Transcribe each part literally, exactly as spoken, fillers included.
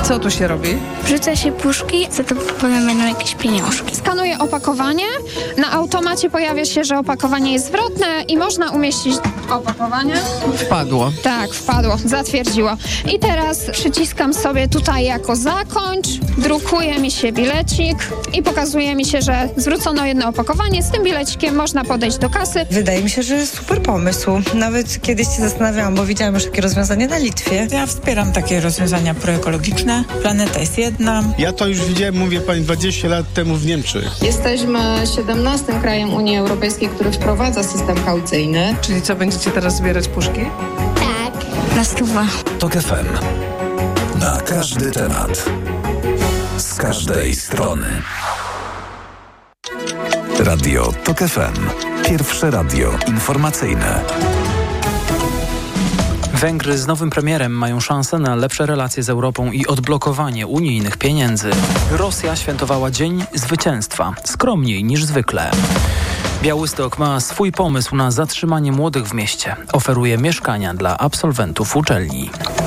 Co tu się robi? Wrzuca się puszki, za to potem będą jakieś pieniążki. Skanuję opakowanie, na automacie pojawia się, że opakowanie jest zwrotne i można umieścić opakowanie. Wpadło. Tak, wpadło, zatwierdziło. I teraz przyciskam sobie tutaj jako zakończ, drukuje mi się bilecik i pokazuje mi się, że zwrócono jedno opakowanie. Z tym bilecikiem można podejść do kasy. Wydaje mi się, że jest super pomysł. Nawet kiedyś się zastanawiałam, bo widziałam już takie rozwiązanie na Litwie. Ja wspieram takie rozwiązania proekologiczne. Planeta jest jedna. Ja to już widziałem, mówię pani, dwadzieścia lat temu w Niemczech. Jesteśmy siedemnastym krajem Unii Europejskiej, który wprowadza system kaucyjny. Czyli co, będziecie teraz zbierać puszki? Tak. Na stówę. Tok F M. Na każdy temat. Z każdej strony. Radio Tok F M. Pierwsze radio informacyjne. Węgry z nowym premierem mają szansę na lepsze relacje z Europą i odblokowanie unijnych pieniędzy. Rosja świętowała Dzień Zwycięstwa, skromniej niż zwykle. Białystok ma swój pomysł na zatrzymanie młodych w mieście. Oferuje mieszkania dla absolwentów uczelni.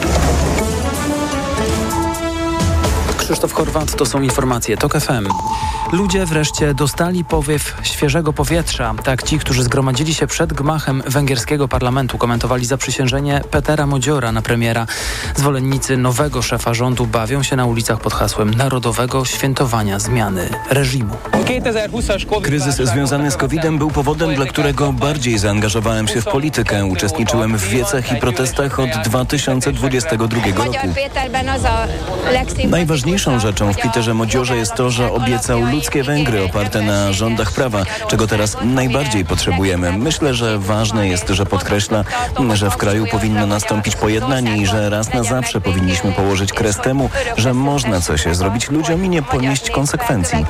Krzysztof Chorwat, to są informacje Tok F M. Ludzie wreszcie dostali powiew świeżego powietrza. Tak ci, którzy zgromadzili się przed gmachem węgierskiego parlamentu, komentowali zaprzysiężenie Petera Modziora na premiera. Zwolennicy nowego szefa rządu bawią się na ulicach pod hasłem narodowego świętowania zmiany reżimu. Kryzys związany z kowidem był powodem, dla którego bardziej zaangażowałem się w politykę. Uczestniczyłem w wiecach i protestach od dwa tysiące dwudziestego drugiego roku. Najważniejszą rzeczą w Peterze Modziorze jest to, że obiecał ludzkie Węgry oparte na rządach prawa, czego teraz najbardziej potrzebujemy. Myślę, że ważne jest, że podkreśla, że w kraju powinno nastąpić pojednanie i że raz na zawsze powinniśmy położyć kres temu, że można coś zrobić ludziom i nie ponieść konsekwencji.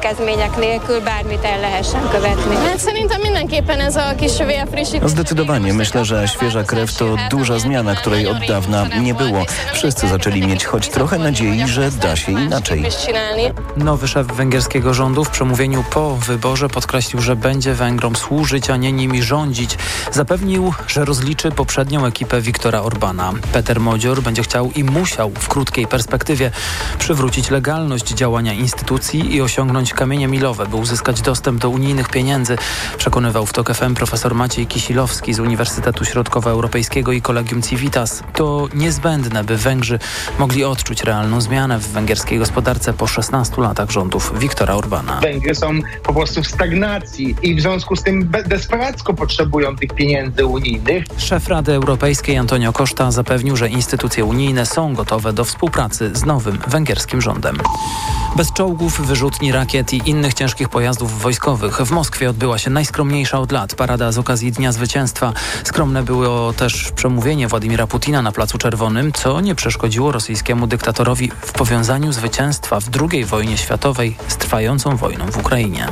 Zdecydowanie. Myślę, że świeża krew to duża zmiana, której od dawna nie było. Wszyscy zaczęli mieć choć trochę nadziei, że da się inaczej. Nowy szef węgierskiego rządu w przemówieniu po wyborze podkreślił, że będzie Węgrom służyć, a nie nimi rządzić. Zapewnił, że rozliczy poprzednią ekipę Viktora Orbana. Peter Modzior będzie chciał i musiał w krótkiej perspektywie przywrócić legalność działania instytucji i osiągnąć kamienie milowe, by uzyskać dostęp do unijnych pieniędzy, przekonywał w Tok F M profesor Maciej Kisilowski z Uniwersytetu Środkowoeuropejskiego i Collegium Civitas. To niezbędne, by Węgrzy mogli odczuć realną zmianę w węgierskiej gospodarce po szesnastu latach rządów Viktora Orbana. Węgry są po prostu w stagnacji i w związku z tym desperacko potrzebują tych pieniędzy unijnych. Szef Rady Europejskiej Antonio Costa zapewnił, że instytucje unijne są gotowe do współpracy z nowym węgierskim rządem. Bez czołgów, wyrzutni, rakiet i innych ciężkich pojazdów wojskowych w Moskwie odbyła się najskromniejsza od lat parada z okazji Dnia Zwycięstwa. Skromne było też przemówienie Władimira Putina na Placu Czerwonym, co nie przeszkodziło rosyjskiemu dyktatorowi w powiązaniu zwycięstwa w drugiej wojnie światowej z trwającą wojną w Ukrainie.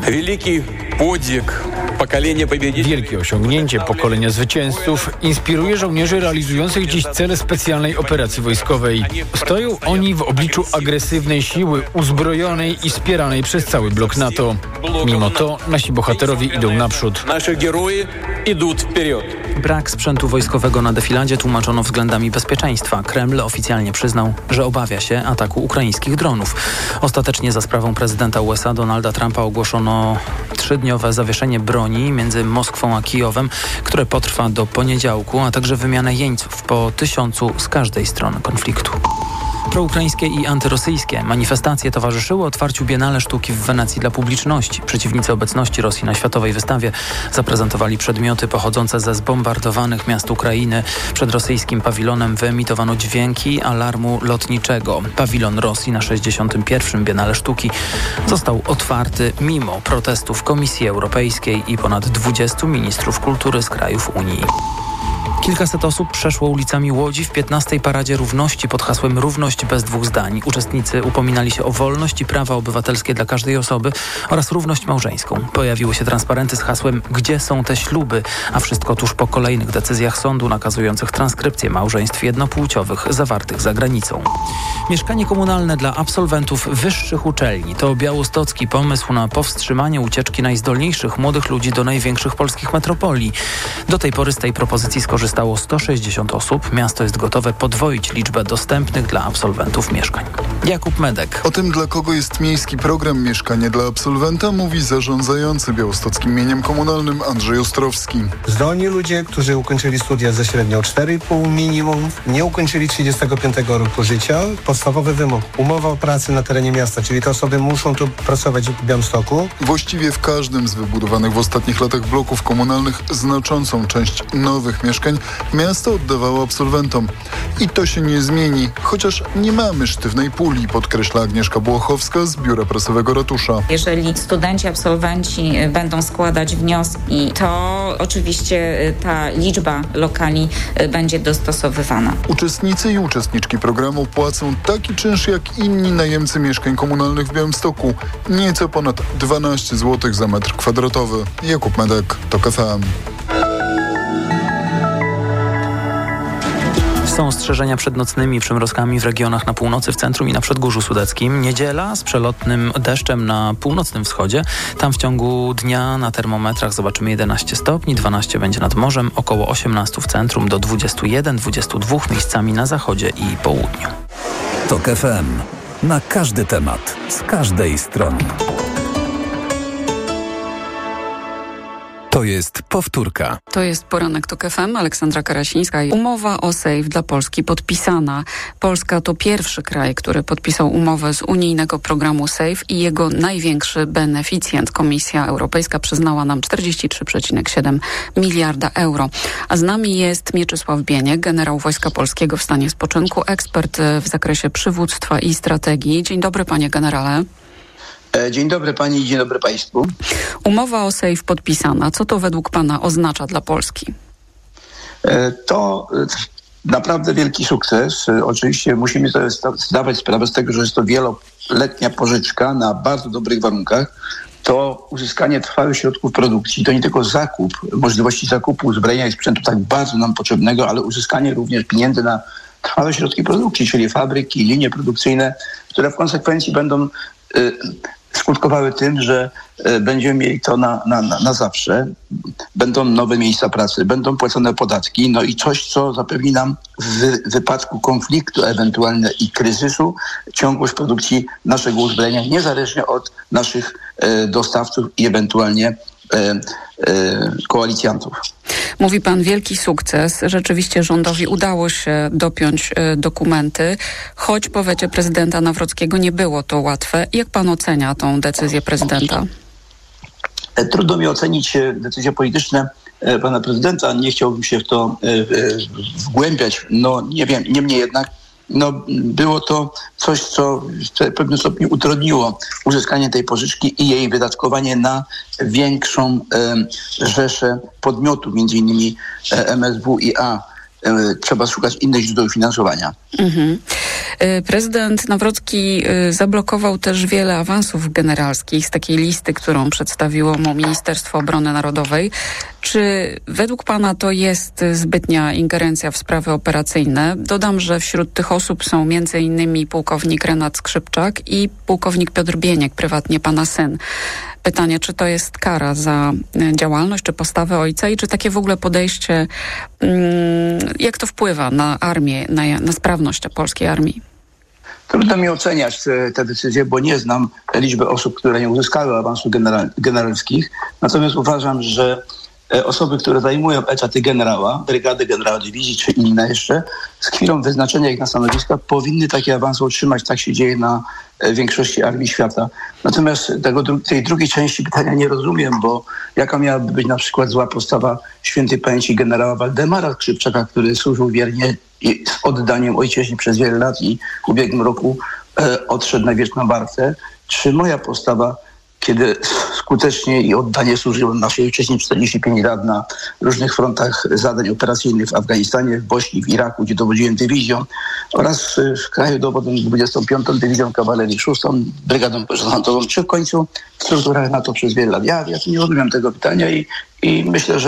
Wielkie osiągnięcie pokolenia zwycięzców inspiruje żołnierzy realizujących dziś cele specjalnej operacji wojskowej. Stoją oni w obliczu agresywnej siły uzbrojonej i wspieranej przez cały blok NATO. Mimo to nasi bohaterowie idą naprzód. Brak sprzętu wojskowego na defiladzie tłumaczono względami bezpieczeństwa. Kreml oficjalnie przyznał, że obawia się ataku ukraińskich dronów. Ostatecznie za sprawą prezydenta U S A Donalda Trumpa ogłoszono trzydniowe zawieszenie broni między Moskwą a Kijowem, które potrwa do poniedziałku, a także wymianę jeńców po tysiącu z każdej strony konfliktu. Proukraińskie i antyrosyjskie manifestacje towarzyszyły otwarciu Biennale Sztuki w Wenecji dla publiczności. Przeciwnicy obecności Rosji na światowej wystawie zaprezentowali przedmioty pochodzące ze zbombardowanych miast Ukrainy. Przed rosyjskim pawilonem wyemitowano dźwięki alarmu lotniczego. Pawilon Rosji na sześćdziesiątym pierwszym Biennale Sztuki został otwarty mimo protestów Komisji Europejskiej i ponad dwudziestu ministrów kultury z krajów Unii. Kilkaset osób przeszło ulicami Łodzi w piętnastej Paradzie Równości pod hasłem Równość bez dwóch zdań. Uczestnicy upominali się o wolność i prawa obywatelskie dla każdej osoby oraz równość małżeńską. Pojawiły się transparenty z hasłem Gdzie są te śluby? A wszystko tuż po kolejnych decyzjach sądu nakazujących transkrypcję małżeństw jednopłciowych zawartych za granicą. Mieszkanie komunalne dla absolwentów wyższych uczelni to białostocki pomysł na powstrzymanie ucieczki najzdolniejszych młodych ludzi do największych polskich metropolii. Do tej pory z tej propozycji skorzystało Przystało sto sześćdziesiąt osób. Miasto jest gotowe podwoić liczbę dostępnych dla absolwentów mieszkań. Jakub Medek. O tym, dla kogo jest miejski program Mieszkanie dla absolwenta, mówi zarządzający białostockim mieniem komunalnym Andrzej Ostrowski. Zdolni ludzie, którzy ukończyli studia ze średnią cztery i pół minimum, nie ukończyli trzydziestego piątego roku życia. Podstawowy wymóg, umowa o pracę na terenie miasta, czyli te osoby muszą tu pracować w Białymstoku. Właściwie w każdym z wybudowanych w ostatnich latach bloków komunalnych znaczącą część nowych mieszkań miasto oddawało absolwentom. I to się nie zmieni, chociaż nie mamy sztywnej puli, podkreśla Agnieszka Błochowska z Biura Prasowego Ratusza. Jeżeli studenci, absolwenci będą składać wnioski, to oczywiście ta liczba lokali będzie dostosowywana. Uczestnicy i uczestniczki programu płacą taki czynsz jak inni najemcy mieszkań komunalnych w Białymstoku. Nieco ponad dwanaście złotych za metr kwadratowy. Jakub Medek, TOK F M. Są ostrzeżenia przed nocnymi przymrozkami w regionach na północy, w centrum i na Przedgórzu Sudeckim. Niedziela z przelotnym deszczem na północnym wschodzie. Tam w ciągu dnia na termometrach zobaczymy jedenaście stopni, dwanaście będzie nad morzem, około osiemnaście w centrum, do dwudziestu jeden dwudziestu dwóch miejscami na zachodzie i południu. TOK F M. Na każdy temat, z każdej strony. To jest powtórka. To jest poranek TOK F M, Aleksandra Karasińska. Umowa o SAFE dla Polski podpisana. Polska to pierwszy kraj, który podpisał umowę z unijnego programu SAFE i jego największy beneficjent. Komisja Europejska przyznała nam czterdzieści trzy przecinek siedem miliarda euro. A z nami jest Mieczysław Bieniek, generał Wojska Polskiego w stanie spoczynku, ekspert w zakresie przywództwa i strategii. Dzień dobry, panie generale. Dzień dobry pani i dzień dobry państwu. Umowa o SAFE podpisana. Co to według pana oznacza dla Polski? To naprawdę wielki sukces. Oczywiście musimy sobie zdawać sprawę z tego, że jest to wieloletnia pożyczka na bardzo dobrych warunkach. To uzyskanie trwałych środków produkcji, to nie tylko zakup, możliwości zakupu uzbrojenia i sprzętu tak bardzo nam potrzebnego, ale uzyskanie również pieniędzy na trwałe środki produkcji, czyli fabryki, linie produkcyjne, które w konsekwencji będą y, skutkowały tym, że y, będziemy mieli to na, na, na, na zawsze. Będą nowe miejsca pracy, będą płacone podatki, no i coś, co zapewni nam w wypadku konfliktu ewentualnego i kryzysu ciągłość produkcji naszego uzbrojenia, niezależnie od naszych y, dostawców i ewentualnie y, y, koalicjantów. Mówi pan wielki sukces. Rzeczywiście rządowi udało się dopiąć y, dokumenty, choć po wecie prezydenta Nawrockiego nie było to łatwe. Jak pan ocenia tą decyzję prezydenta? Trudno mi ocenić decyzje polityczne pana prezydenta. Nie chciałbym się w to wgłębiać. No nie wiem, niemniej jednak no, było to coś, co w pewnym stopniu utrudniło uzyskanie tej pożyczki i jej wydatkowanie na większą e, rzeszę podmiotów, między innymi M S W i A. E, trzeba szukać innych źródeł finansowania. Mhm. Prezydent Nawrocki zablokował też wiele awansów generalskich z takiej listy, którą przedstawiło mu Ministerstwo Obrony Narodowej. Czy według pana to jest zbytnia ingerencja w sprawy operacyjne? Dodam, że wśród tych osób są między innymi pułkownik Renat Skrzypczak i pułkownik Piotr Bieniek, prywatnie pana syn. Pytanie, czy to jest kara za działalność, czy postawę ojca i czy takie w ogóle podejście, jak to wpływa na armię, na, na sprawność polskiej armii? Trudno mi oceniać te, te decyzje, bo nie znam liczby osób, które nie uzyskały awansów general, generalskich. Natomiast uważam, że osoby, które zajmują etaty generała, brygady generała dywizji czy inne jeszcze, z chwilą wyznaczenia ich na stanowiska powinny takie awanse otrzymać. Tak się dzieje na większości armii świata. Natomiast tego, tej drugiej części pytania nie rozumiem, bo jaka miałaby być na przykład zła postawa świętej pamięci generała Waldemara Skrzypczaka, który służył wiernie i z oddaniem ojczyźnie przez wiele lat i w ubiegłym roku e, odszedł na wieczną wartę. Czy moja postawa, kiedy skutecznie i oddanie służyłem naszej ojczyźnie czterdzieści pięć lat na różnych frontach zadań operacyjnych w Afganistanie, w Bośni, w Iraku, gdzie dowodziłem dywizją oraz w kraju dowodem dwudziestą piątą Dywizją Kawalerii szóstą, Brygadą Porządkową, czy w końcu w strukturach NATO przez wiele lat. Ja, ja nie rozumiem tego pytania i, i myślę, że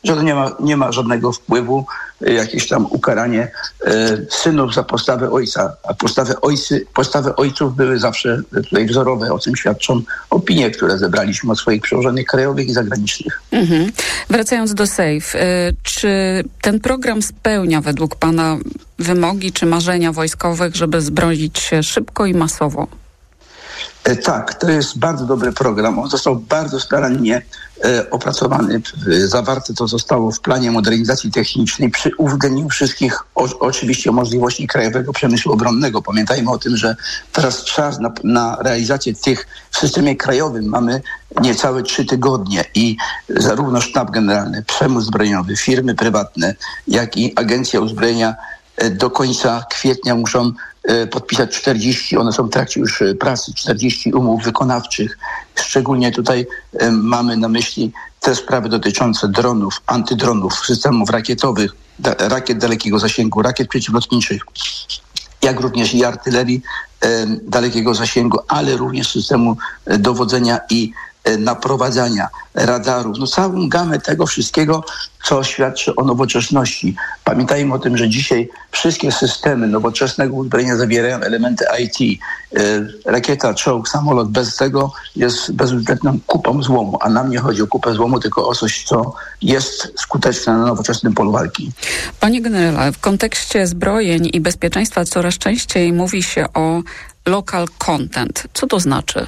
że to nie ma, nie ma żadnego wpływu, jakieś tam ukaranie e, synów za postawę ojca, a postawy, ojcy, postawy ojców były zawsze tutaj wzorowe, o czym świadczą opinie, które zebraliśmy od swoich przełożonych krajowych i zagranicznych. Mhm. Wracając do SAFE, y, czy ten program spełnia według pana wymogi czy marzenia wojskowych, żeby zbroić się szybko i masowo? E, tak, to jest bardzo dobry program. On został bardzo starannie e, opracowany. E, zawarte to zostało w planie modernizacji technicznej przy uwzględnieniu wszystkich o, oczywiście możliwości krajowego przemysłu obronnego. Pamiętajmy o tym, że teraz czas na, na realizację tych w systemie krajowym mamy niecałe trzy tygodnie i zarówno sztab generalny, przemysł zbrojeniowy, firmy prywatne, jak i Agencja Uzbrojenia e, do końca kwietnia muszą podpisać czterdzieści, one są w trakcie już pracy, czterdzieści umów wykonawczych. Szczególnie tutaj mamy na myśli te sprawy dotyczące dronów, antydronów, systemów rakietowych, da, rakiet dalekiego zasięgu, rakiet przeciwlotniczych, jak również i artylerii e, dalekiego zasięgu, ale również systemu dowodzenia i e, naprowadzania radarów. No całą gamę tego wszystkiego, co świadczy o nowoczesności. Pamiętajmy o tym, że dzisiaj wszystkie systemy nowoczesnego uzbrojenia zawierają elementy I T. E, rakieta, czołg, samolot, bez tego jest bezużyteczną kupą złomu, a nam nie chodzi o kupę złomu, tylko o coś, co jest skuteczne na nowoczesnym polu walki. Panie generale, w kontekście zbrojeń i bezpieczeństwa coraz częściej mówi się o local content. Co to znaczy?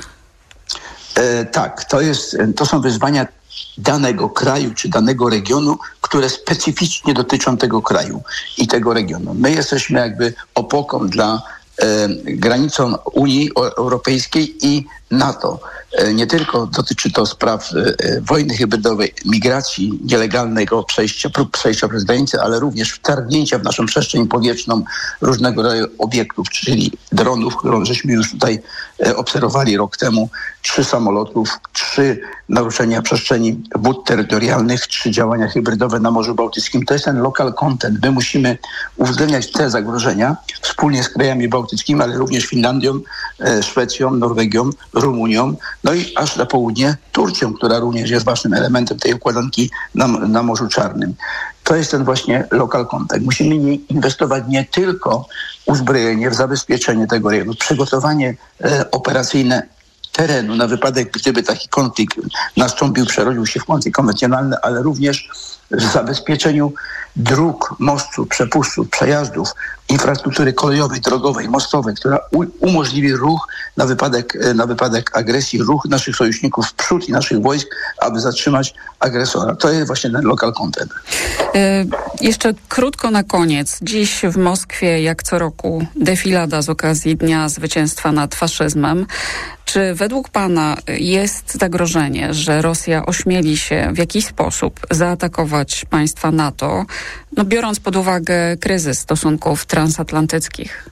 E, tak, to jest, to są wyzwania danego kraju czy danego regionu, które specyficznie dotyczą tego kraju i tego regionu. My jesteśmy jakby opoką dla e, granicą Unii Europejskiej i NATO. E, nie tylko dotyczy to spraw e, wojny hybrydowej, migracji, nielegalnego przejścia, prób przejścia przez granicę, ale również wtargnięcia w naszą przestrzeń powietrzną różnego rodzaju obiektów, czyli dronów, którą żeśmy już tutaj e, obserwowali rok temu, trzy samolotów, trzy naruszenia przestrzeni wód terytorialnych, trzy działania hybrydowe na Morzu Bałtyckim. To jest ten local content. My musimy uwzględniać te zagrożenia wspólnie z krajami bałtyckimi, ale również Finlandią, e, Szwecją, Norwegią, Rumunią, no i aż na południe Turcją, która również jest ważnym elementem tej układanki na, na Morzu Czarnym. To jest ten właśnie local content. Musimy nie inwestować nie tylko w uzbrojenie, w zabezpieczenie tego rejonu, w przygotowanie e, operacyjne terenu na wypadek, gdyby taki konflikt nastąpił, przerodził się w konflikt konwencjonalny, ale również w zabezpieczeniu dróg, mostów, przepustów, przejazdów, infrastruktury kolejowej, drogowej, mostowej, która u- umożliwi ruch na wypadek, na wypadek agresji, ruch naszych sojuszników w przód i naszych wojsk, aby zatrzymać agresora. To jest właśnie ten local content. Yy, jeszcze krótko na koniec. Dziś w Moskwie, jak co roku, defilada z okazji Dnia Zwycięstwa nad faszyzmem. Czy według pana jest zagrożenie, że Rosja ośmieli się w jakiś sposób zaatakować państwa NATO, no biorąc pod uwagę kryzys stosunków transatlantyckich?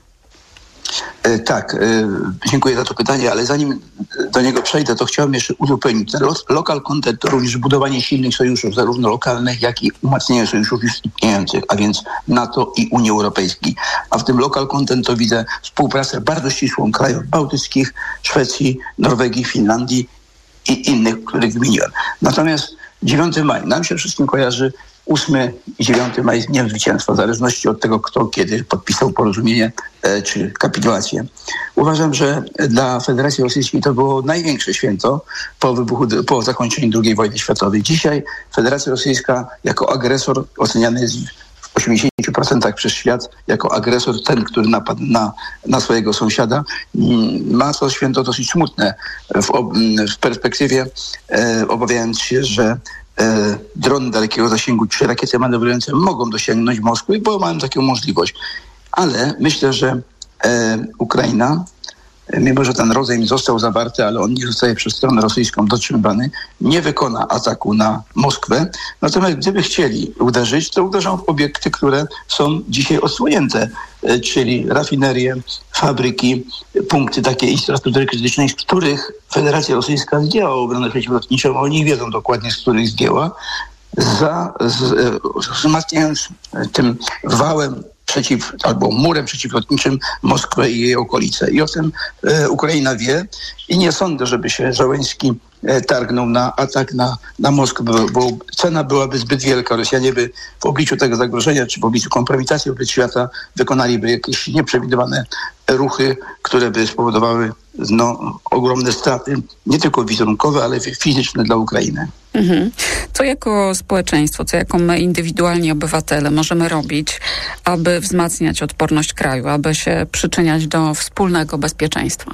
E, tak, e, dziękuję za to pytanie, ale zanim do niego przejdę, to chciałbym jeszcze uzupełnić. Ten local content to również budowanie silnych sojuszów, zarówno lokalnych, jak i umacnianie sojuszów już istniejących, a więc NATO i Unii Europejskiej. A w tym local content to widzę współpracę bardzo ścisłą krajów bałtyckich, Szwecji, Norwegii, Finlandii i innych, których wymieniłem. Natomiast dziewiątego maja nam się wszystkim kojarzy ósmego i dziewiątego maja z Dniem Zwycięstwa, w zależności od tego, kto kiedy podpisał porozumienie e, czy kapitulację. Uważam, że dla Federacji Rosyjskiej to było największe święto po wybuchu, po zakończeniu drugiej wojny światowej. Dzisiaj Federacja Rosyjska jako agresor oceniany jest w osiemdziesięciu procentach przez świat jako agresor, ten, który napadł na, na swojego sąsiada. Ma to święto dosyć smutne w, w perspektywie, e, obawiając się, że E, drony dalekiego zasięgu czy rakiety manewrujące mogą dosięgnąć Moskwy, bo mają taką możliwość. Ale myślę, że e, Ukraina, e, mimo że ten rozejm został zawarty, ale on nie zostaje przez stronę rosyjską dotrzymywany, nie wykona ataku na Moskwę. Natomiast gdyby chcieli uderzyć, to uderzą w obiekty, które są dzisiaj odsłonięte, e, czyli rafinerie, fabryki, punkty takiej infrastruktury krytycznej, z których Federacja Rosyjska zdjęła obronę przeciwlotniczą, oni wiedzą dokładnie, z których zdjęła, za, z, wzmacniając tym wałem przeciw, albo murem przeciwlotniczym Moskwę i jej okolice. I o tym e, Ukraina wie i nie sądzę, żeby się Żołęski e, targnął na atak na, na Moskwę, bo, bo cena byłaby zbyt wielka. Rosjanie by w obliczu tego zagrożenia, czy w obliczu kompromitacji wobec świata wykonaliby jakieś nieprzewidywane ruchy, które by spowodowały no, ogromne straty, nie tylko wizerunkowe, ale fizyczne dla Ukrainy. Mhm. Co jako społeczeństwo, co jako my indywidualni obywatele możemy robić, aby wzmacniać odporność kraju, aby się przyczyniać do wspólnego bezpieczeństwa?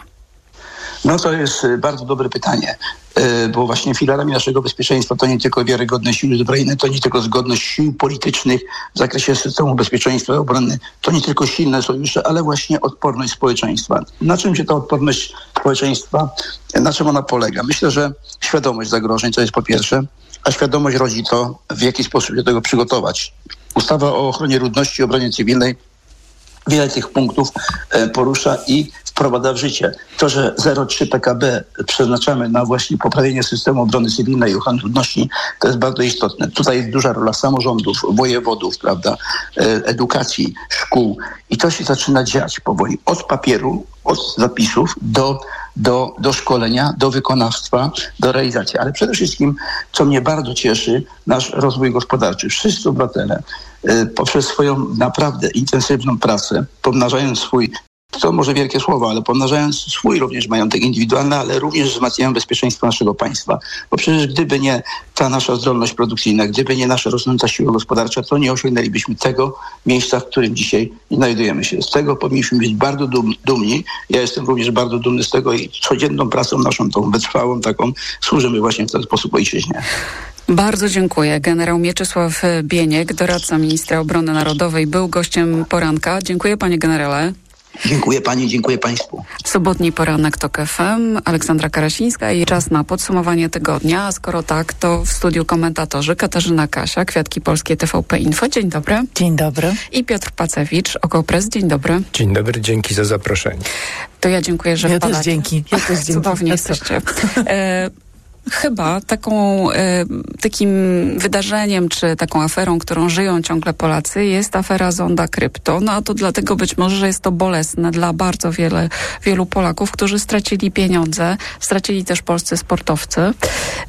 No to jest bardzo dobre pytanie, bo właśnie filarami naszego bezpieczeństwa to nie tylko wiarygodne siły zbrojne, to nie tylko zgodność sił politycznych w zakresie systemu bezpieczeństwa i obrony, to nie tylko silne sojusze, ale właśnie odporność społeczeństwa. Na czym się ta odporność społeczeństwa, na czym ona polega? Myślę, że świadomość zagrożeń, to jest po pierwsze, a świadomość rodzi to, w jaki sposób się do tego przygotować. Ustawa o ochronie ludności i obronie cywilnej wiele tych punktów porusza i wprowadza w życie. To, że zero przecinek trzy P K B przeznaczamy na właśnie poprawienie systemu obrony cywilnej i ochrony ludności, to jest bardzo istotne. Tutaj jest duża rola samorządów, wojewodów, prawda, edukacji, szkół i to się zaczyna dziać powoli. Od papieru, od zapisów do, do, do szkolenia, do wykonawstwa, do realizacji. Ale przede wszystkim, co mnie bardzo cieszy, nasz rozwój gospodarczy. Wszyscy obywatele poprzez swoją naprawdę intensywną pracę, pomnażając swój, to może wielkie słowa, ale pomnażając swój również majątek indywidualny, ale również wzmacniają bezpieczeństwo naszego państwa. Bo przecież gdyby nie ta nasza zdolność produkcyjna, gdyby nie nasza rosnąca siła gospodarcza, to nie osiągnęlibyśmy tego miejsca, w którym dzisiaj znajdujemy się. Z tego powinniśmy być bardzo dum, dumni. Ja jestem również bardzo dumny z tego i codzienną pracą naszą, tą wytrwałą taką, służymy właśnie w ten sposób ojczyźnie. Bardzo dziękuję. Generał Mieczysław Bieniek, doradca ministra obrony narodowej, był gościem poranka. Dziękuję, panie generale. Dziękuję pani, dziękuję państwu. Sobotni poranek TOK F M, Aleksandra Karasińska i czas na podsumowanie tygodnia. A skoro tak, to w studiu komentatorzy Katarzyna Kasia, Kwiatki Polskie, T V P Info. Dzień dobry. Dzień dobry. I Piotr Pacewicz, Okopres. Dzień dobry. Dzień dobry, dzięki za zaproszenie. To ja dziękuję, że ja wpadacie. Też dzięki. Ja też dzięki. Cudownie jesteście. E, Chyba taką, e, takim wydarzeniem, czy taką aferą, którą żyją ciągle Polacy, jest afera Zonda Krypto. No a to dlatego być może, że jest to bolesne dla bardzo wiele, wielu Polaków, którzy stracili pieniądze, stracili też polscy sportowcy. E,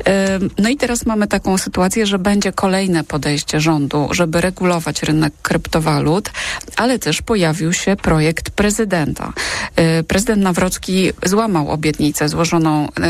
no i teraz mamy taką sytuację, że będzie kolejne podejście rządu, żeby regulować rynek kryptowalut, ale też pojawił się projekt prezydenta. E, prezydent Nawrocki złamał obietnicę złożoną e,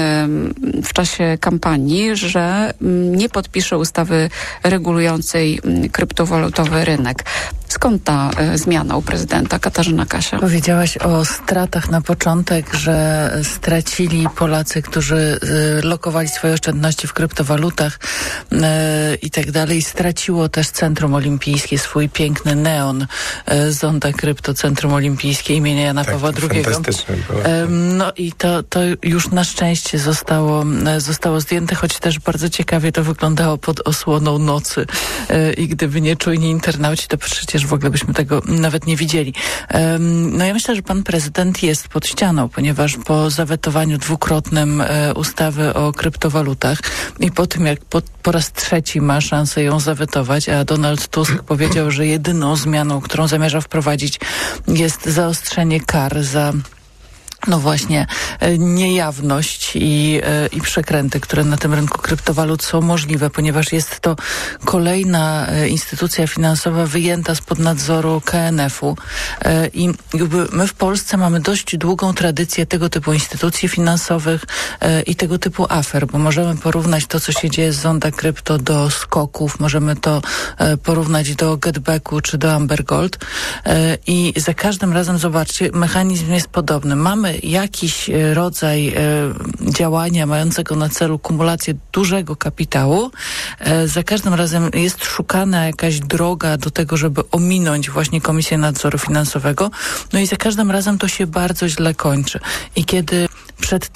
w czasie kampanii, że nie podpisze ustawy regulującej kryptowalutowy rynek. Skąd ta y, zmiana u prezydenta? Katarzyna Kasia. Powiedziałaś o stratach na początek, że stracili Polacy, którzy y, lokowali swoje oszczędności w kryptowalutach y, i tak dalej. Straciło też Centrum Olimpijskie swój piękny neon y, Zonda Krypto, Centrum Olimpijskie imienia Jana tak, Pawła drugiego. Fantastyczne było. Y, no i to, to już na szczęście zostało, y, zostało zdjęte, choć też bardzo ciekawie to wyglądało pod osłoną nocy y, i gdyby nie czujni internauci, to przecież w ogóle byśmy tego nawet nie widzieli. Um, no ja myślę, że pan prezydent jest pod ścianą, ponieważ po zawetowaniu dwukrotnym e, ustawy o kryptowalutach i po tym, jak po, po raz trzeci ma szansę ją zawetować, a Donald Tusk powiedział, że jedyną zmianą, którą zamierza wprowadzić, jest zaostrzenie kar za no właśnie niejawność i, i przekręty, które na tym rynku kryptowalut są możliwe, ponieważ jest to kolejna instytucja finansowa wyjęta spod nadzoru K N F u i jakby my w Polsce mamy dość długą tradycję tego typu instytucji finansowych i tego typu afer, bo możemy porównać to, co się dzieje z Zonda Krypto do skoków, możemy to porównać do Getbacku czy do Amber Gold i za każdym razem, zobaczcie, mechanizm jest podobny. Mamy jakiś rodzaj e, działania mającego na celu kumulację dużego kapitału. E, za każdym razem jest szukana jakaś droga do tego, żeby ominąć właśnie Komisję Nadzoru Finansowego. No i za każdym razem to się bardzo źle kończy. I kiedy przed tym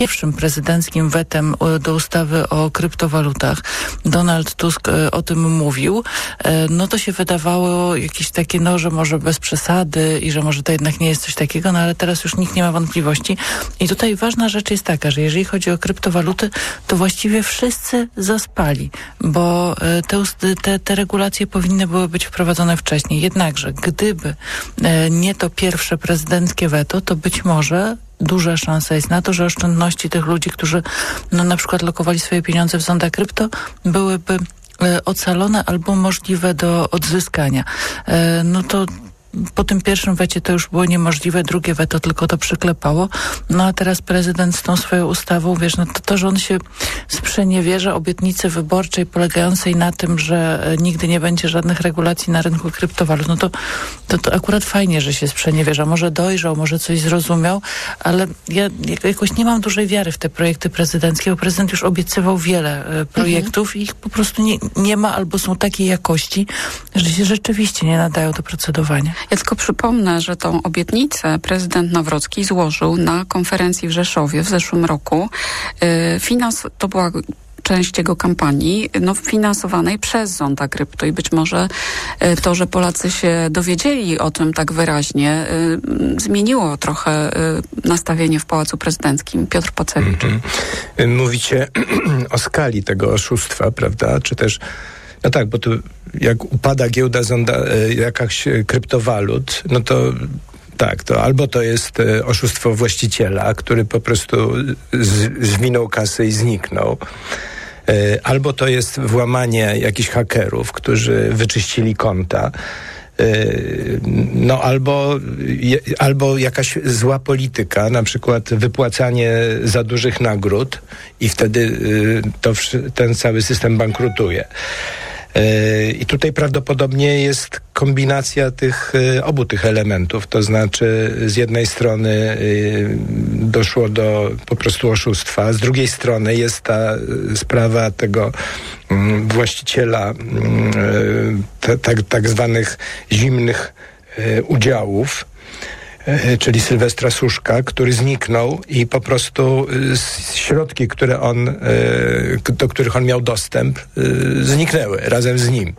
pierwszym prezydenckim wetem do ustawy o kryptowalutach Donald Tusk o tym mówił, no to się wydawało jakieś takie, no, że może bez przesady i że może to jednak nie jest coś takiego, no ale teraz już nikt nie ma wątpliwości. I tutaj ważna rzecz jest taka, że jeżeli chodzi o kryptowaluty, to właściwie wszyscy zaspali, bo te, te, te regulacje powinny były być wprowadzone wcześniej. Jednakże, gdyby nie to pierwsze prezydenckie weto, to być może duża szansa jest na to, że oszczędności tych ludzi, którzy no, na przykład lokowali swoje pieniądze w zonda krypto, byłyby e, ocalone albo możliwe do odzyskania. E, no to po tym pierwszym wecie to już było niemożliwe, drugie weto tylko to przyklepało. No a teraz prezydent z tą swoją ustawą, wiesz, no to, to że on się sprzeniewierza obietnicy wyborczej polegającej na tym, że nigdy nie będzie żadnych regulacji na rynku kryptowalut, no to, to, to akurat fajnie, że się sprzeniewierza. Może dojrzał, może coś zrozumiał, ale ja jakoś nie mam dużej wiary w te projekty prezydenckie, bo prezydent już obiecywał wiele e, projektów mhm. i ich po prostu nie, nie ma albo są takiej jakości, że się rzeczywiście nie nadają do procedowania. Ja tylko przypomnę, że tą obietnicę prezydent Nawrocki złożył na konferencji w Rzeszowie w zeszłym roku. Finans, to była część jego kampanii, no, finansowanej przez zonda krypto i być może to, że Polacy się dowiedzieli o tym tak wyraźnie, zmieniło trochę nastawienie w Pałacu Prezydenckim. Piotr Pacewicz. Mm-hmm. Mówicie o skali tego oszustwa, prawda? Czy też no tak, bo tu jak upada giełda zonda, jakaś kryptowalut, no to tak, to albo to jest oszustwo właściciela, który po prostu z, zwinął kasę i zniknął, albo to jest włamanie jakichś hakerów, którzy wyczyścili konta, no albo, albo jakaś zła polityka, na przykład wypłacanie za dużych nagród i wtedy to, ten cały system bankrutuje. I tutaj prawdopodobnie jest kombinacja tych obu tych elementów, to znaczy z jednej strony doszło do po prostu oszustwa, z drugiej strony jest ta sprawa tego właściciela tak, tak zwanych zimnych udziałów, czyli Sylwestra Suszka, który zniknął i po prostu środki, które on, do których on miał dostęp, zniknęły razem z nim.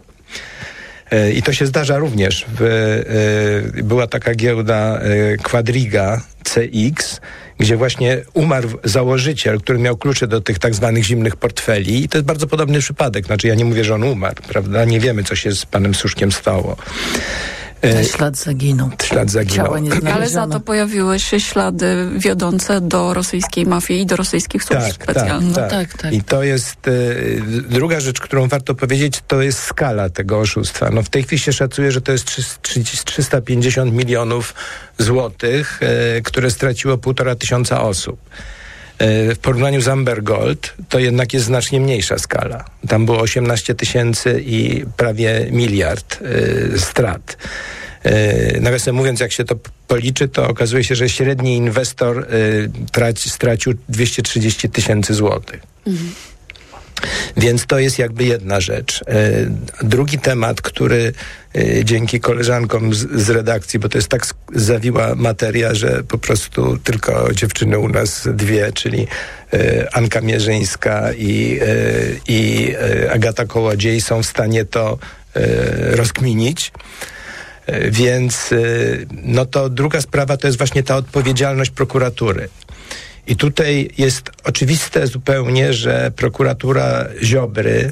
I to się zdarza również. W, była taka giełda Quadriga C X, gdzie właśnie umarł założyciel, który miał klucze do tych tak zwanych zimnych portfeli i to jest bardzo podobny przypadek. Znaczy ja nie mówię, że on umarł, prawda? Nie wiemy, co się z panem Suszkiem stało. Ślad zaginął. Ślad zaginął. Ciała nie znaleziono. Ale za to pojawiły się ślady wiodące do rosyjskiej mafii i do rosyjskich służb tak, specjalnych. Tak, tak. tak, tak. I to jest y, druga rzecz, którą warto powiedzieć, to jest skala tego oszustwa. No w tej chwili się szacuje, że to jest trzysta pięćdziesiąt milionów złotych, y, które straciło półtora tysiąca osób. W porównaniu z Amber Gold to jednak jest znacznie mniejsza skala. Tam było osiemnaście tysięcy i prawie miliard y, strat. Y, nawiasem mówiąc, jak się to policzy, to okazuje się, że średni inwestor y, traci, stracił dwieście trzydzieści tysięcy złotych. Mhm. Więc to jest jakby jedna rzecz. E, drugi temat, który e, dzięki koleżankom z, z redakcji, bo to jest tak zawiła materia, że po prostu tylko dziewczyny u nas dwie, czyli e, Anka Mierzyńska i, e, i e, Agata Kołodziej są w stanie to e, rozkminić. E, więc e, no to druga sprawa to jest właśnie ta odpowiedzialność prokuratury. I tutaj jest oczywiste zupełnie, że prokuratura Ziobry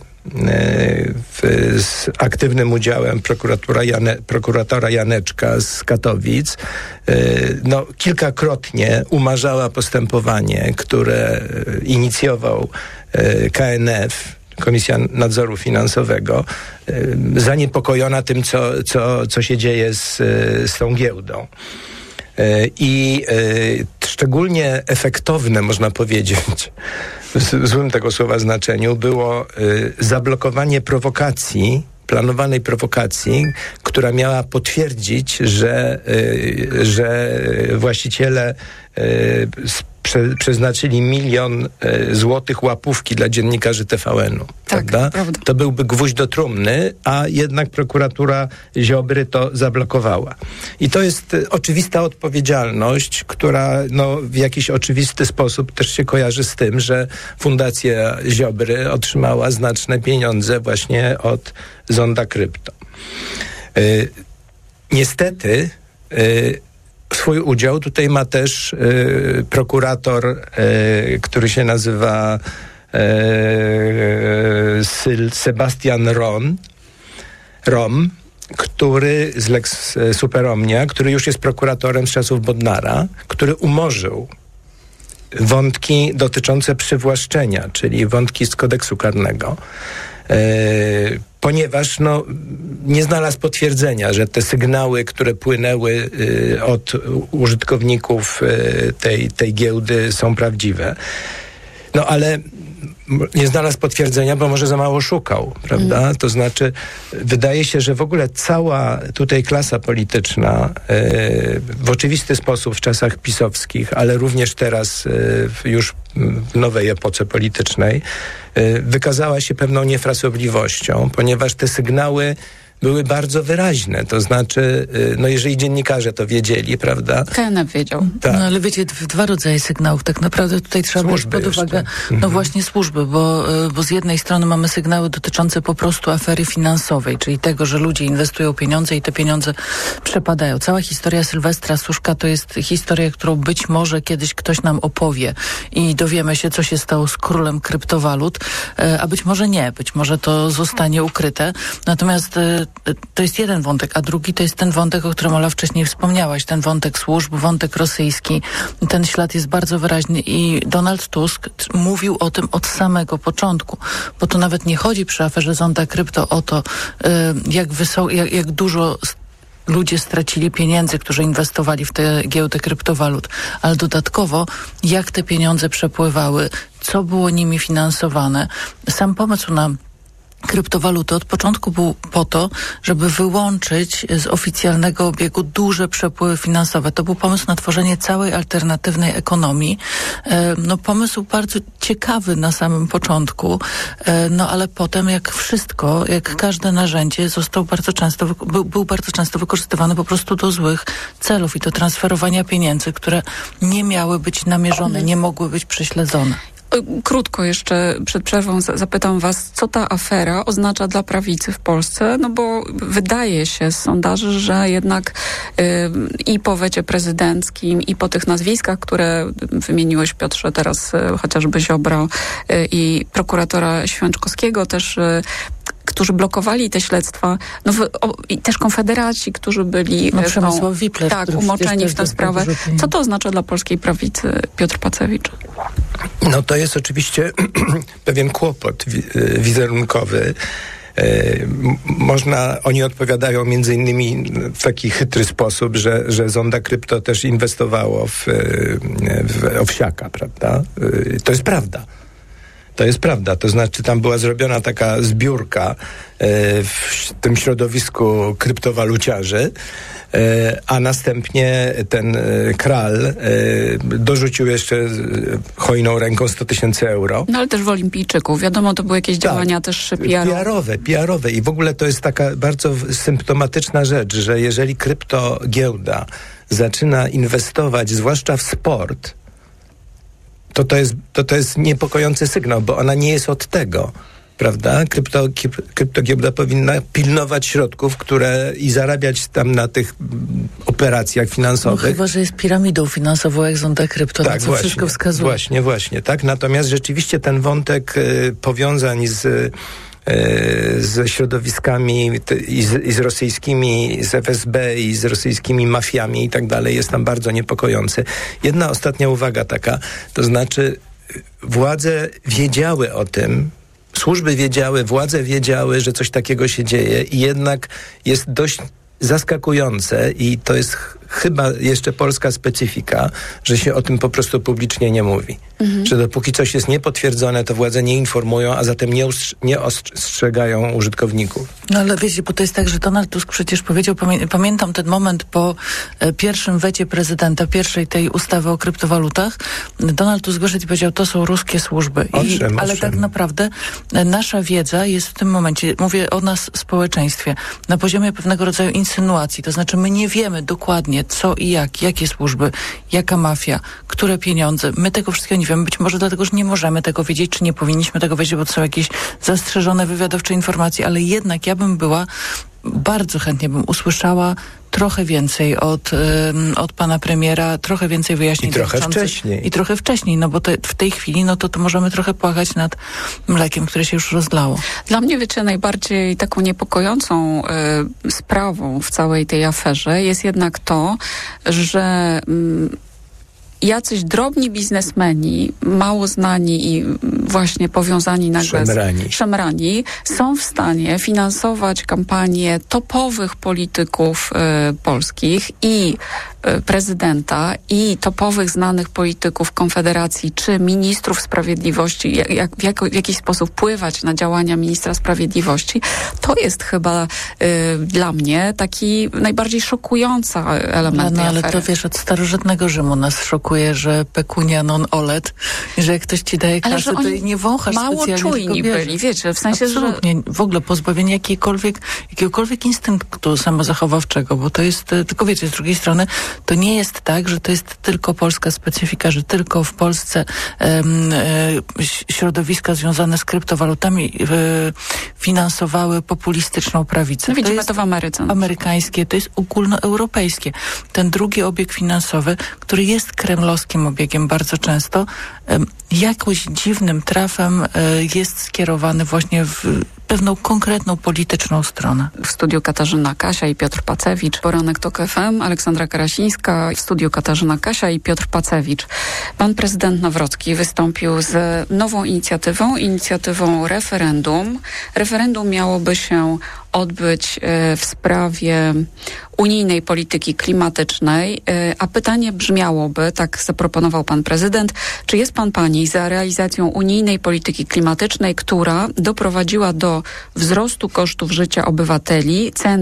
w, z aktywnym udziałem prokuratura Jane, prokuratora Janeczka z Katowic no, kilkakrotnie umarzała postępowanie, które inicjował K N F, Komisja Nadzoru Finansowego, zaniepokojona tym, co, co, co się dzieje z, z tą giełdą. I e, szczególnie efektowne, można powiedzieć, w złym tego słowa znaczeniu, było e, zablokowanie prowokacji, planowanej prowokacji, która miała potwierdzić, że, e, że właściciele e, prze, przeznaczyli milion e, złotych łapówki dla dziennikarzy T V N-u. Tak, prawda? prawda. To byłby gwóźdź do trumny, a jednak prokuratura Ziobry to zablokowała. I to jest e, oczywista odpowiedzialność, która no, w jakiś oczywisty sposób też się kojarzy z tym, że Fundacja Ziobry otrzymała znaczne pieniądze właśnie od Zonda Krypto. E, niestety e, swój udział tutaj ma też y, prokurator, y, który się nazywa y, Syl Sebastian Ron, Rom, który z Lex Superomnia, który już jest prokuratorem z czasów Bodnara, który umorzył wątki dotyczące przywłaszczenia, czyli wątki z kodeksu karnego. Y, ponieważ no, nie znalazł potwierdzenia, że te sygnały, które płynęły y, od użytkowników y, tej, tej giełdy są prawdziwe. No ale nie znalazł potwierdzenia, bo może za mało szukał, prawda? Mm. To znaczy, wydaje się, że w ogóle cała tutaj klasa polityczna y, w oczywisty sposób w czasach pisowskich, ale również teraz y, już w nowej epoce politycznej y, wykazała się pewną niefrasobliwością, ponieważ te sygnały były bardzo wyraźne. To znaczy, no jeżeli dziennikarze to wiedzieli, prawda? K N F wiedział. Tak. No ale wiecie, dwa rodzaje sygnałów. Tak naprawdę tutaj trzeba brać pod uwagę, no mhm. właśnie służby, bo, bo z jednej strony mamy sygnały dotyczące po prostu afery finansowej, czyli tego, że ludzie inwestują pieniądze i te pieniądze przepadają. Cała historia Sylwestra Suszka to jest historia, którą być może kiedyś ktoś nam opowie i dowiemy się, co się stało z królem kryptowalut, a być może nie. Być może to zostanie ukryte. Natomiast to jest jeden wątek, a drugi to jest ten wątek, o którym Ola wcześniej wspomniałaś, ten wątek służb, wątek rosyjski. Ten ślad jest bardzo wyraźny i Donald Tusk mówił o tym od samego początku, bo to nawet nie chodzi przy aferze Zonda Krypto o to, jak, wysok- jak, jak dużo ludzie stracili pieniędzy, którzy inwestowali w tę giełdę kryptowalut, ale dodatkowo jak te pieniądze przepływały, co było nimi finansowane. Sam pomysł na kryptowaluty od początku był po to, żeby wyłączyć z oficjalnego obiegu duże przepływy finansowe. To był pomysł na tworzenie całej alternatywnej ekonomii. No pomysł bardzo ciekawy na samym początku, no ale potem jak wszystko, jak każde narzędzie został bardzo często, był, był bardzo często wykorzystywany po prostu do złych celów i do transferowania pieniędzy, które nie miały być namierzone, nie mogły być prześledzone. Krótko jeszcze przed przerwą zapytam was, co ta afera oznacza dla prawicy w Polsce, no bo wydaje się z sondaży, że jednak y, i po wecie prezydenckim, i po tych nazwiskach, które wymieniłeś, Piotrze, teraz y, chociażby Ziobro y, i prokuratora Święczkowskiego też, y, którzy blokowali te śledztwa, no w, o, i też konfederaci, którzy byli no, Przemysław Wipler, tak, umoczeni w tę sprawę. Co to oznacza dla polskiej prawicy, Piotr Pacewicz? No to jest oczywiście pewien kłopot wi- wizerunkowy. E, można, oni odpowiadają między innymi w taki chytry sposób, że, że Zonda Krypto też inwestowało w, w Owsiaka, prawda? E, to jest prawda. To jest prawda, to znaczy tam była zrobiona taka zbiórka e, w tym środowisku kryptowaluciarzy, e, a następnie ten e, kral e, dorzucił jeszcze hojną ręką sto tysięcy euro. No ale też w olimpijczyków, wiadomo, to były jakieś tak, działania też P R owe. P R owe, P R owe i w ogóle to jest taka bardzo symptomatyczna rzecz, że jeżeli kryptogiełda zaczyna inwestować, zwłaszcza w sport, to to jest, to to jest niepokojący sygnał, bo ona nie jest od tego, prawda? Krypto, kryptogiełda powinna pilnować środków, które i zarabiać tam na tych operacjach finansowych. No, chyba, że jest piramidą finansową, jak Zonda Krypto, tak, na co właśnie, wszystko wskazuje. Właśnie, właśnie, tak. Natomiast rzeczywiście ten wątek y, powiązań z ze środowiskami i z, i z rosyjskimi, z F S B i z rosyjskimi mafiami i tak dalej jest tam bardzo niepokojący. Jedna ostatnia uwaga taka, to znaczy władze wiedziały o tym, służby wiedziały, władze wiedziały, że coś takiego się dzieje i jednak jest dość zaskakujące i to jest chyba jeszcze polska specyfika, że się o tym po prostu publicznie nie mówi. Mhm. Że dopóki coś jest niepotwierdzone, to władze nie informują, a zatem nie, ustrz- nie ostrzegają użytkowników. No ale wiecie, bo to jest tak, że Donald Tusk przecież powiedział, pamię- pamiętam ten moment po e, pierwszym wecie prezydenta, pierwszej tej ustawy o kryptowalutach, Donald Tusk wyszedł i powiedział, to są ruskie służby. I, owszem, ale owszem. tak naprawdę e, nasza wiedza jest w tym momencie, mówię o nas społeczeństwie, na poziomie pewnego rodzaju insynuacji. To znaczy my nie wiemy dokładnie co i jak, jakie służby, jaka mafia, które pieniądze. My tego wszystkiego nie wiemy. Być może dlatego, że nie możemy tego wiedzieć, czy nie powinniśmy tego wiedzieć, bo to są jakieś zastrzeżone wywiadowcze informacje, ale jednak ja bym była, bardzo chętnie bym usłyszała trochę więcej od, um, od pana premiera, trochę więcej wyjaśnień. I trochę dotyczących- wcześniej. I trochę wcześniej, no bo te, w tej chwili, no to, to możemy trochę płakać nad mlekiem, które się już rozlało. Dla mnie, wiecie, najbardziej taką niepokojącą y, sprawą w całej tej aferze jest jednak to, że y, jacyś drobni biznesmeni, mało znani i właśnie powiązani nagle Szemrani. z szemrani, są w stanie finansować kampanię topowych polityków y, polskich i y, prezydenta i topowych znanych polityków Konfederacji czy ministrów sprawiedliwości, jak, jak, w, jako, w jakiś sposób wpływać na działania ministra sprawiedliwości, to jest chyba y, dla mnie taki najbardziej szokujący element No, tej ale afery. to wiesz, od starożytnego Rzymu nas szokuje, że pecunia non olet, i że jak ktoś ci daje Ale kasę, że to oni jej nie wąchasz mało specjalnie, czujni tylko bierzesz. byli, wiecie, w sensie, że... Absolutnie, w ogóle pozbawienie jakiejkolwiek, jakiegokolwiek instynktu samozachowawczego, bo to jest, e, tylko wiecie, z drugiej strony, to nie jest tak, że to jest tylko polska specyfika, że tylko w Polsce em, e, środowiska związane z kryptowalutami e, finansowały populistyczną prawicę. No widzimy jest to w Ameryce. amerykańskie, to jest ogólnoeuropejskie. Ten drugi obieg finansowy, który jest kremlowskim obiegiem bardzo często, em, jakoś dziwnym trafem e, jest skierowany właśnie w pewną konkretną polityczną stronę. W studiu Katarzyna Kasia i Piotr Pacewicz, Poranek Tok F M, Aleksandra Karasińska, w studiu Katarzyna Kasia i Piotr Pacewicz. Pan prezydent Nawrocki wystąpił z nową inicjatywą, inicjatywą referendum. Referendum miałoby się odbyć e, w sprawie unijnej polityki klimatycznej, e, a pytanie brzmiałoby, tak zaproponował pan prezydent, czy jest pan pani za realizacją unijnej polityki klimatycznej, która doprowadziła do wzrostu kosztów życia obywateli, cen